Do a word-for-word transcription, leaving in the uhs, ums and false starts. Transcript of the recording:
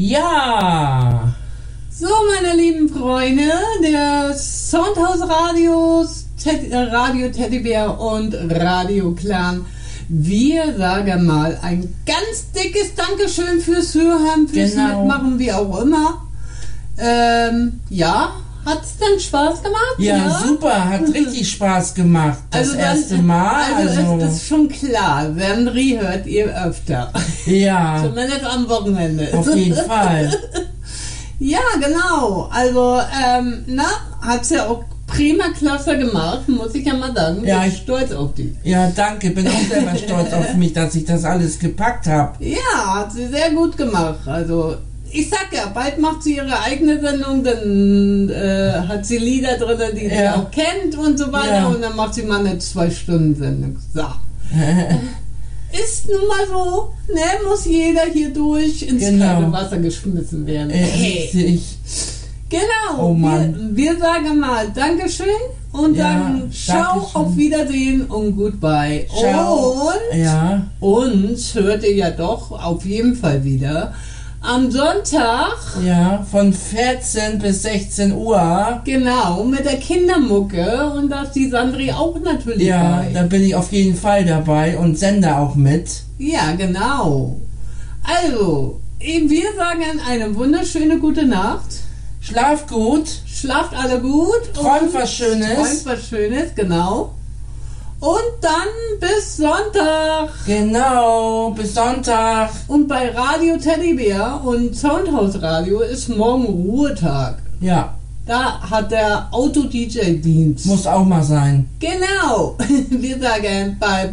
Ja! So, meine lieben Freunde, der Soundhouse Radios, Ted, äh, Radio Teddybär und Radio Clan. Wir sagen mal ein ganz dickes Dankeschön fürs Hören, fürs Genau. Mitmachen, wie auch immer. Ähm, ja, hat's denn Spaß gemacht? Ja, super, hat richtig Spaß gemacht. Das Also erste dann, Mal. Also, Also, es ist schon klar, Henry hört ihr öfter. ja, Zumindest am Wochenende. auf jeden Fall. Ja, genau. Also, ähm, na, hat's ja auch prima klasse gemacht, muss ich ja mal sagen. Ja, Bin ich- stolz auf die. Ja, danke, bin auch selber stolz auf mich, dass ich das alles gepackt habe. Ja, hat sie sehr gut gemacht. Also, ich sag ja, bald macht sie ihre eigene Sendung, dann äh, hat sie Lieder drin, die sie Ja. auch kennt und so weiter. Ja. Und dann macht sie mal eine Zwei-Stunden-Sendung. So. Ist nun mal so, ne, muss jeder hier durch ins Genau. kalte Wasser geschmissen werden. Äh, ich, Genau, Oh Mann. Wir, wir sagen mal Dankeschön und Ja, sagen Ciao, Dankeschön. auf Wiedersehen und Goodbye. Ciao. Und ja, uns hört ihr ja doch auf jeden Fall wieder am Sonntag, ja, von vierzehn bis sechzehn Uhr. genau, mit der Kindermucke und da ist die Sandri auch natürlich Ja, bei. da bin ich auf jeden Fall dabei und sende auch mit. Ja, genau. Also, wir sagen eine wunderschöne gute Nacht. Schlaf gut. Schlaft alle gut. Träumt und was Schönes. Träumt was Schönes, genau. Und dann bis Sonntag. Genau, bis Sonntag. Und bei Radio Teddybär und Soundhouse Radio ist morgen Ruhetag. Ja, Da hat der Auto-D J-Dienst. muss auch mal sein. Genau. Wir sagen bye